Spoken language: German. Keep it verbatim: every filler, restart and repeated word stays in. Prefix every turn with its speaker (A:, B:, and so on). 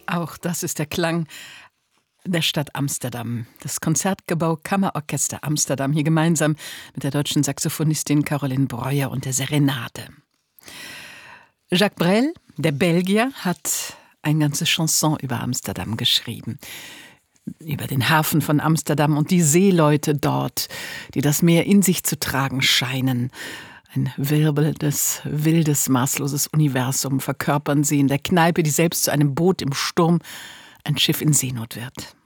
A: Auch das ist der Klang der Stadt Amsterdam. Das Konzertgebau Kammerorchester Amsterdam, hier gemeinsam mit der deutschen Saxophonistin Caroline Breuer und der Serenade. Jacques Brel, der Belgier, hat eine ganze Chanson über Amsterdam geschrieben. Über den Hafen von Amsterdam und die Seeleute dort, die das Meer in sich zu tragen scheinen. Ein wirbelndes, wildes, maßloses Universum verkörpern sie in der Kneipe, die selbst zu einem Boot im Sturm, ein Schiff in Seenot wird.